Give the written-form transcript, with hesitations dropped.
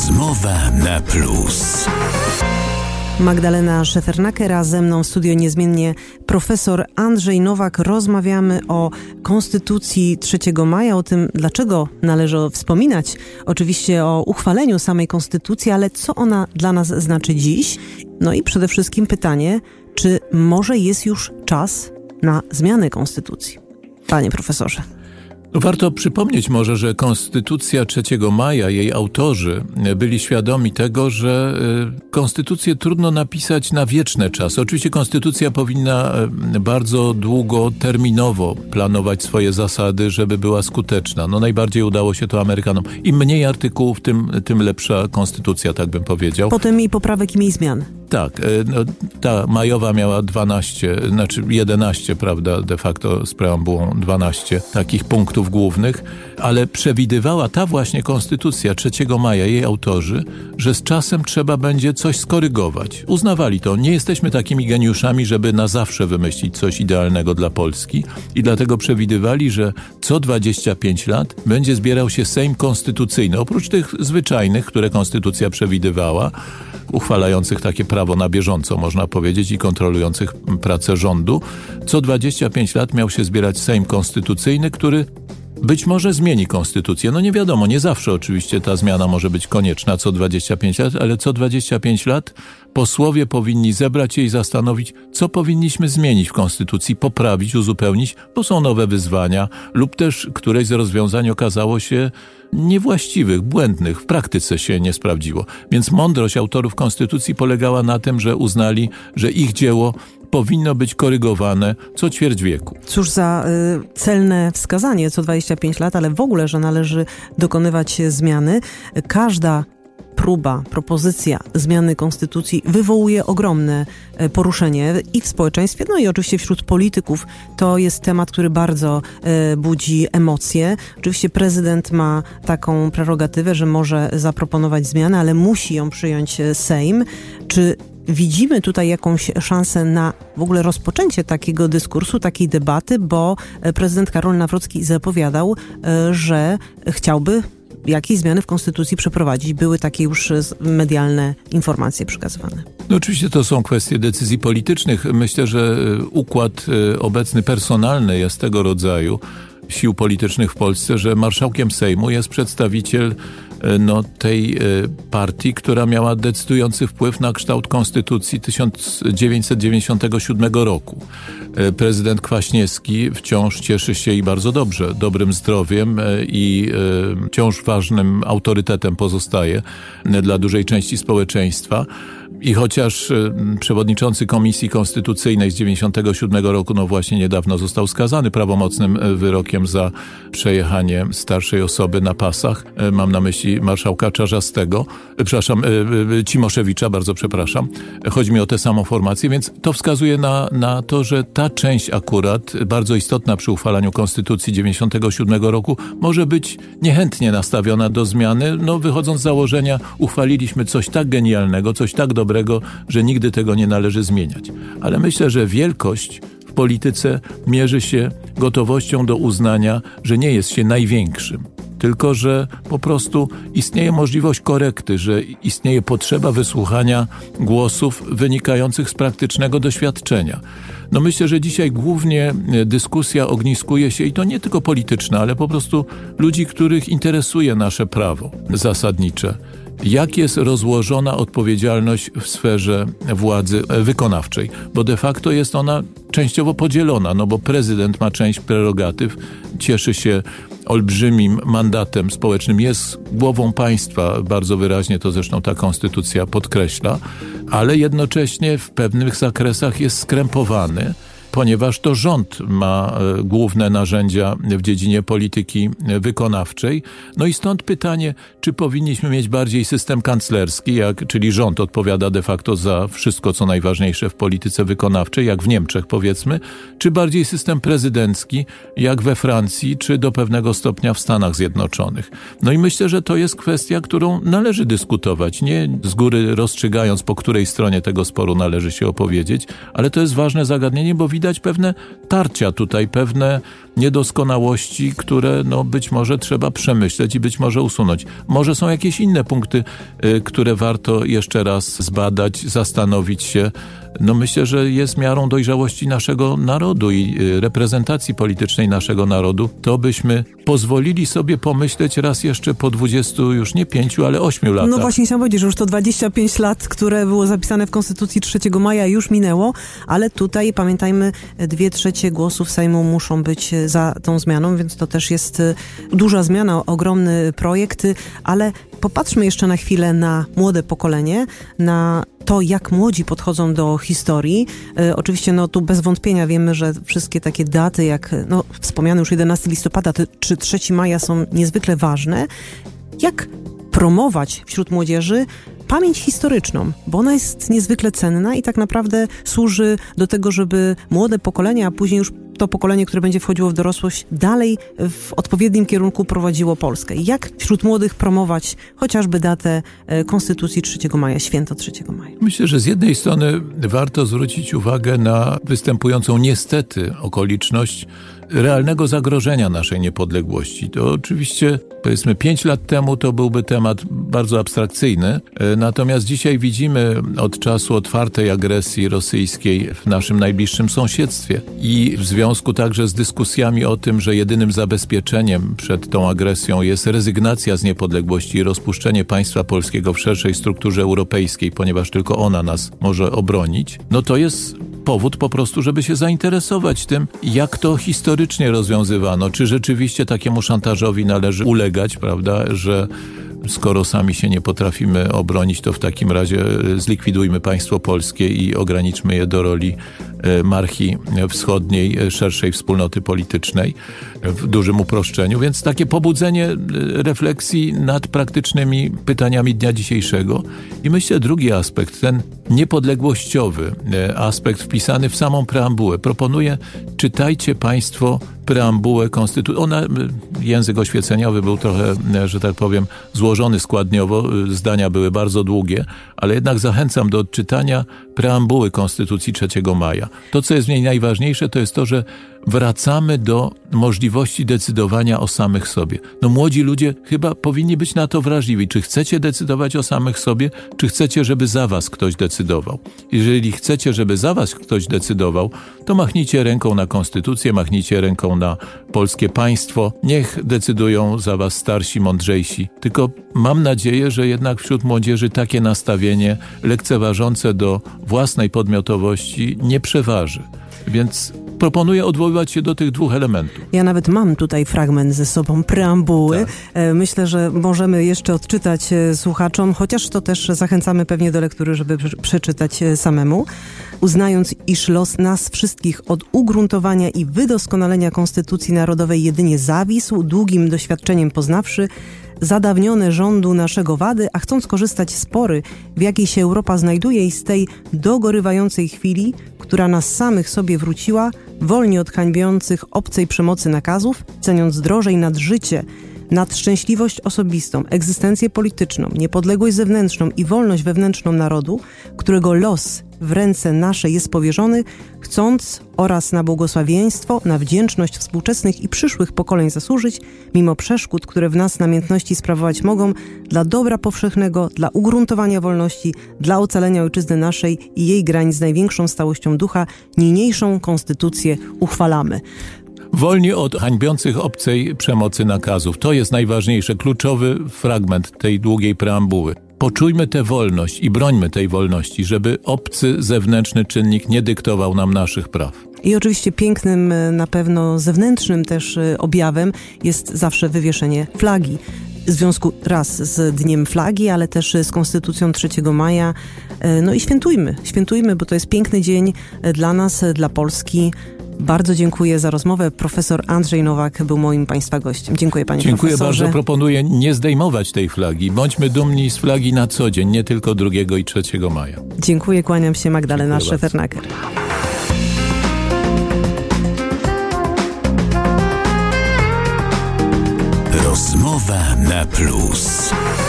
Rozmowa na plus. Magdalena Szefernaker, a ze mną w studio niezmiennie profesor Andrzej Nowak. Rozmawiamy o Konstytucji 3 maja, o tym, dlaczego należy wspominać, oczywiście o uchwaleniu samej Konstytucji, ale co ona dla nas znaczy dziś. No i przede wszystkim pytanie, czy może jest już czas na zmianę Konstytucji? Panie profesorze. Warto przypomnieć może, że Konstytucja 3 maja, jej autorzy byli świadomi tego, że konstytucję trudno napisać na wieczne czasy. Oczywiście konstytucja powinna bardzo długoterminowo planować swoje zasady, żeby była skuteczna. Najbardziej udało się to Amerykanom. Im mniej artykułów, tym lepsza konstytucja, tak bym powiedział. Potem i poprawek, i mniej zmian. Tak, ta majowa miała 11, prawda, de facto z preambułą 12 takich punktów głównych, ale przewidywała ta właśnie Konstytucja 3 maja, jej autorzy, że z czasem trzeba będzie coś skorygować. Uznawali to. Nie jesteśmy takimi geniuszami, żeby na zawsze wymyślić coś idealnego dla Polski i dlatego przewidywali, że co 25 lat będzie zbierał się Sejm Konstytucyjny. Oprócz tych zwyczajnych, które Konstytucja przewidywała, uchwalających takie prawo na bieżąco, można powiedzieć, i kontrolujących pracę rządu. Co 25 lat miał się zbierać Sejm Konstytucyjny, który być może zmieni konstytucję. Nie wiadomo, nie zawsze oczywiście ta zmiana może być konieczna co 25 lat, ale co 25 lat posłowie powinni zebrać się i zastanowić, co powinniśmy zmienić w konstytucji, poprawić, uzupełnić, bo są nowe wyzwania lub też któreś z rozwiązań okazało się niewłaściwych, błędnych, w praktyce się nie sprawdziło. Więc mądrość autorów konstytucji polegała na tym, że uznali, że ich dzieło powinno być korygowane co ćwierć wieku. Cóż za celne wskazanie, co 25 lat, ale w ogóle, że należy dokonywać zmiany. Każda propozycja zmiany konstytucji wywołuje ogromne poruszenie i w społeczeństwie, i oczywiście wśród polityków. To jest temat, który bardzo budzi emocje. Oczywiście prezydent ma taką prerogatywę, że może zaproponować zmianę, ale musi ją przyjąć Sejm. Czy widzimy tutaj jakąś szansę na w ogóle rozpoczęcie takiego dyskursu, takiej debaty, bo prezydent Karol Nawrocki zapowiadał, że chciałby jakieś zmiany w Konstytucji przeprowadzić. Były takie już medialne informacje przekazywane. Oczywiście to są kwestie decyzji politycznych. Myślę, że układ obecny personalny jest tego rodzaju sił politycznych w Polsce, że marszałkiem Sejmu jest przedstawiciel tej partii, która miała decydujący wpływ na kształt Konstytucji 1997 roku. Prezydent Kwaśniewski wciąż cieszy się i bardzo dobrze, dobrym zdrowiem i wciąż ważnym autorytetem pozostaje dla dużej części społeczeństwa. I chociaż przewodniczący Komisji Konstytucyjnej z 1997 roku, właśnie niedawno został skazany prawomocnym wyrokiem za przejechanie starszej osoby na pasach, mam na myśli marszałka Czarzastego, Cimoszewicza, bardzo przepraszam. Chodzi mi o tę samą formację, więc to wskazuje na to, że ta część akurat, bardzo istotna przy uchwalaniu Konstytucji 1997 roku, może być niechętnie nastawiona do zmiany, wychodząc z założenia, uchwaliliśmy coś tak genialnego, coś tak dobrego, że nigdy tego nie należy zmieniać. Ale myślę, że wielkość w polityce mierzy się gotowością do uznania, że nie jest się największym, tylko że po prostu istnieje możliwość korekty, że istnieje potrzeba wysłuchania głosów wynikających z praktycznego doświadczenia. Myślę, że dzisiaj głównie dyskusja ogniskuje się, i to nie tylko polityczna, ale po prostu ludzi, których interesuje nasze prawo zasadnicze. Jak jest rozłożona odpowiedzialność w sferze władzy wykonawczej, bo de facto jest ona częściowo podzielona, bo prezydent ma część prerogatyw, cieszy się olbrzymim mandatem społecznym, jest głową państwa, bardzo wyraźnie to zresztą ta konstytucja podkreśla, ale jednocześnie w pewnych zakresach jest skrępowany, ponieważ to rząd ma główne narzędzia w dziedzinie polityki wykonawczej. I stąd pytanie, czy powinniśmy mieć bardziej system kanclerski, czyli rząd odpowiada de facto za wszystko, co najważniejsze w polityce wykonawczej, jak w Niemczech powiedzmy, czy bardziej system prezydencki, jak we Francji, czy do pewnego stopnia w Stanach Zjednoczonych. I myślę, że to jest kwestia, którą należy dyskutować, nie z góry rozstrzygając, po której stronie tego sporu należy się opowiedzieć, ale to jest ważne zagadnienie, bo widać pewne tarcia tutaj, pewne niedoskonałości, które być może trzeba przemyśleć i być może usunąć. Może są jakieś inne punkty, które warto jeszcze raz zbadać, zastanowić się. Myślę, że jest miarą dojrzałości naszego narodu i reprezentacji politycznej naszego narodu, to byśmy pozwolili sobie pomyśleć raz jeszcze po 20, już nie 5, ale 8 latach. No właśnie chciałam powiedzieć, że już to 25 lat, które było zapisane w Konstytucji 3 maja już minęło, ale tutaj pamiętajmy, 2/3 głosów Sejmu muszą być za tą zmianą, więc to też jest duża zmiana, ogromny projekt, ale popatrzmy jeszcze na chwilę na młode pokolenie, na to, jak młodzi podchodzą do historii. Oczywiście tu bez wątpienia wiemy, że wszystkie takie daty, jak wspomniany już 11 listopada czy 3 maja są niezwykle ważne. Jak promować wśród młodzieży pamięć historyczną, bo ona jest niezwykle cenna i tak naprawdę służy do tego, żeby młode pokolenie, a później już to pokolenie, które będzie wchodziło w dorosłość, dalej w odpowiednim kierunku prowadziło Polskę. Jak wśród młodych promować chociażby datę Konstytucji 3 maja, święto 3 maja? Myślę, że z jednej strony warto zwrócić uwagę na występującą niestety okoliczność realnego zagrożenia naszej niepodległości. To oczywiście, powiedzmy 5 lat temu to byłby temat bardzo abstrakcyjny, natomiast dzisiaj widzimy od czasu otwartej agresji rosyjskiej w naszym najbliższym sąsiedztwie i w związku także z dyskusjami o tym, że jedynym zabezpieczeniem przed tą agresją jest rezygnacja z niepodległości i rozpuszczenie państwa polskiego w szerszej strukturze europejskiej, ponieważ tylko ona nas może obronić, to jest powód po prostu, żeby się zainteresować tym, jak to historycznie rozwiązywano. Czy rzeczywiście takiemu szantażowi należy ulegać, prawda, że skoro sami się nie potrafimy obronić, to w takim razie zlikwidujmy państwo polskie i ograniczmy je do roli marchi wschodniej, szerszej wspólnoty politycznej w dużym uproszczeniu. Więc takie pobudzenie refleksji nad praktycznymi pytaniami dnia dzisiejszego. I myślę drugi aspekt, ten niepodległościowy aspekt wpisany w samą preambułę. Proponuję, czytajcie państwo preambułę Konstytucji. Język oświeceniowy był trochę, że tak powiem, złożony składniowo, zdania były bardzo długie, ale jednak zachęcam do odczytania preambuły Konstytucji 3 maja. To, co jest w niej najważniejsze, to jest to, że wracamy do możliwości decydowania o samych sobie. Młodzi ludzie chyba powinni być na to wrażliwi. Czy chcecie decydować o samych sobie, czy chcecie, żeby za was ktoś decydował? Jeżeli chcecie, żeby za was ktoś decydował, to machnijcie ręką na konstytucję, machnijcie ręką na polskie państwo. Niech decydują za was starsi, mądrzejsi. Tylko mam nadzieję, że jednak wśród młodzieży takie nastawienie lekceważące do własnej podmiotowości nie przeważy. Więc proponuję odwoływać się do tych dwóch elementów. Ja nawet mam tutaj fragment ze sobą preambuły. Tak. Myślę, że możemy jeszcze odczytać słuchaczom, chociaż to też zachęcamy pewnie do lektury, żeby przeczytać samemu. Uznając, iż los nas wszystkich od ugruntowania i wydoskonalenia Konstytucji Narodowej jedynie zawisł, długim doświadczeniem poznawszy, zadawnione rządu naszego wady, a chcąc korzystać z pory, w jakiej się Europa znajduje i z tej dogorywającej chwili, która nas samych sobie wróciła, wolnie od hańbiących obcej przemocy nakazów, ceniąc drożej nad życie, nad szczęśliwość osobistą, egzystencję polityczną, niepodległość zewnętrzną i wolność wewnętrzną narodu, którego los w ręce nasze jest powierzony, chcąc oraz na błogosławieństwo, na wdzięczność współczesnych i przyszłych pokoleń zasłużyć, mimo przeszkód, które w nas namiętności sprawować mogą, dla dobra powszechnego, dla ugruntowania wolności, dla ocalenia ojczyzny naszej i jej granic z największą stałością ducha, niniejszą konstytucję uchwalamy. Wolni od hańbiących obcej przemocy nakazów. To jest najważniejszy, kluczowy fragment tej długiej preambuły. Poczujmy tę wolność i brońmy tej wolności, żeby obcy, zewnętrzny czynnik nie dyktował nam naszych praw. I oczywiście pięknym, na pewno zewnętrznym też objawem jest zawsze wywieszenie flagi. W związku raz z Dniem Flagi, ale też z Konstytucją 3 maja. I świętujmy, bo to jest piękny dzień dla nas, dla Polski. Bardzo dziękuję za rozmowę. Profesor Andrzej Nowak był moim państwa gościem. Dziękuję panie profesorze. Dziękuję bardzo. Proponuję nie zdejmować tej flagi. Bądźmy dumni z flagi na co dzień, nie tylko 2 i 3 maja. Dziękuję, kłaniam się. Magdalena Szefernaker. Rozmowa na plus.